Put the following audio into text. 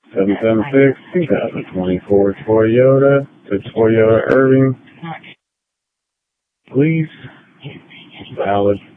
776, 2024 Toyota. The Toyota Irving. Please. Valid.